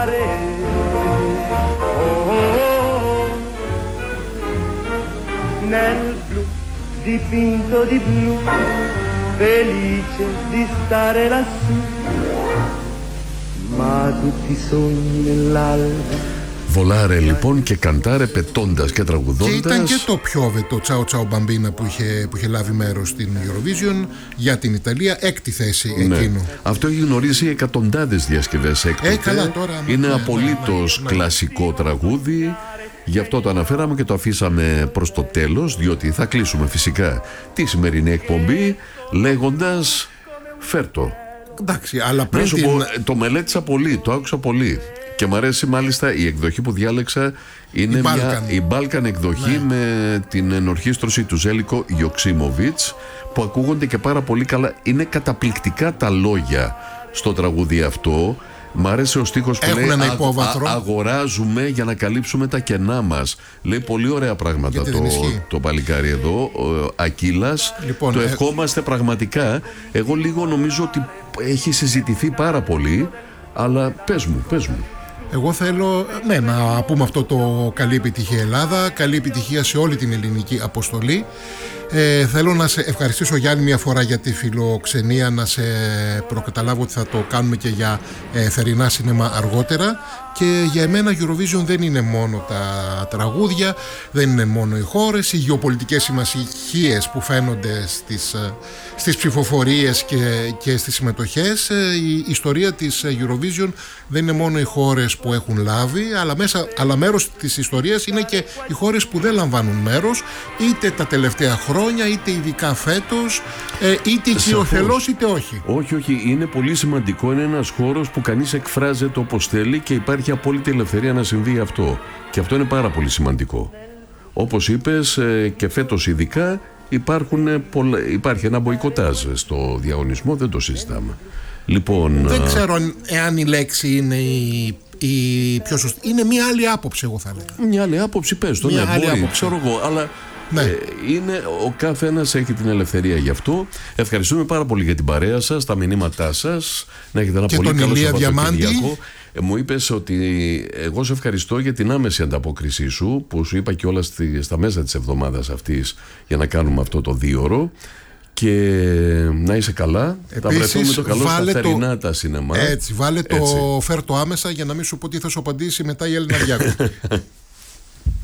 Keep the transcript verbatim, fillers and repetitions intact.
Nel blu dipinto di blu, felice di stare lassù, ma tutti i sogni nell'alba. Βολάρε λοιπόν και καντάρε πετώντας και τραγουδώντας. Και ήταν και το πιόβε, το Τσάο Τσάο Μπαμπίνα που είχε, που είχε λάβει μέρος στην Eurovision για την Ιταλία, έκτη θέση ναι. εκείνο. Αυτό έχει γνωρίσει εκατοντάδες διασκευές έκτοτε. Ε, καλά, τώρα, είναι ναι, απολύτως ναι, ναι, ναι. κλασικό τραγούδι. Γι' αυτό το αναφέραμε και το αφήσαμε προς το τέλος, διότι θα κλείσουμε φυσικά τη σημερινή εκπομπή λέγοντας φέρτο. Εντάξει, αλλά πριν την... πω, το μελέτησα πολύ, το άκουσα πολύ. Και μου αρέσει μάλιστα η εκδοχή που διάλεξα. Είναι η μια η Balkan εκδοχή, ναι. με την ενορχήστρωση του Ζέλικο Ιοξίμοβιτς, που ακούγονται και πάρα πολύ καλά. Είναι καταπληκτικά τα λόγια στο τραγούδι αυτό. Μ' αρέσει ο στίχος που Έχουν λέει ένα α, α, αγοράζουμε για να καλύψουμε τα κενά μας. Λέει πολύ ωραία πράγματα το, το παλικάρι εδώ, ο Ακύλας. Λοιπόν, το ευχόμαστε ε... πραγματικά. Εγώ λίγο νομίζω ότι έχει συζητηθεί πάρα πολύ. Αλλά πες μου, πες μου. Εγώ θέλω ναι, να πούμε αυτό το καλή επιτυχία Ελλάδα, καλή επιτυχία σε όλη την ελληνική αποστολή. Ε, θέλω να σε ευχαριστήσω Γιάννη μια φορά για τη φιλοξενία, να σε προκαταλάβω ότι θα το κάνουμε και για ε, θερινά σινεμά αργότερα. Και για εμένα Eurovision δεν είναι μόνο τα τραγούδια, δεν είναι μόνο οι χώρες, οι γεωπολιτικές συμμαχίες που φαίνονται στις, στις ψηφοφορίες και, και στις συμμετοχές. Η ιστορία της Eurovision δεν είναι μόνο οι χώρες που έχουν λάβει, αλλά, μέσα, αλλά μέρος της ιστορίας είναι και οι χώρες που δεν λαμβάνουν μέρος, είτε τα τελευταία χρόνια, είτε ειδικά φέτος, είτε οικειοθελώς είτε όχι. Όχι, όχι, είναι πολύ σημαντικό, είναι ένας χώρος που κανείς εκφράζεται όπως θέλει και υπάρχει έχει απόλυτη ελευθερία να συμβεί αυτό. Και αυτό είναι πάρα πολύ σημαντικό. Όπως είπες, και φέτος ειδικά υπάρχουν πολλά, υπάρχει ένα μποϊκοτάζ στο διαγωνισμό, δεν το συζητάμε. Λοιπόν, δεν ξέρω εάν η λέξη είναι η, η πιο σωστή. Είναι μια άλλη άποψη, εγώ θα έλεγα. Μια άλλη άποψη, πες το, ναι, μπορεί, άποψη. Ξέρω εγώ, αλλά ναι. ε, είναι, ο κάθε ένας έχει την ελευθερία γι' αυτό. Ευχαριστούμε πάρα πολύ για την παρέα σας, τα μηνύματά σας. Να έχετε ένα και πολύ καλό Σαββατοκύριακο. Ε, μου είπες ότι εγώ σε ευχαριστώ για την άμεση ανταπόκρισή σου, που σου είπα και όλα στη, στα μέσα της εβδομάδας αυτής για να κάνουμε αυτό το δίωρο. Και να είσαι καλά. Επίσης, θα βρεθούμε το καλό στα θερινά το... τα σινεμά. Έτσι, βάλε Έτσι. το φέρ το άμεσα για να μην σου πω τι θα σου απαντήσει μετά η Έλληνα Διάκο.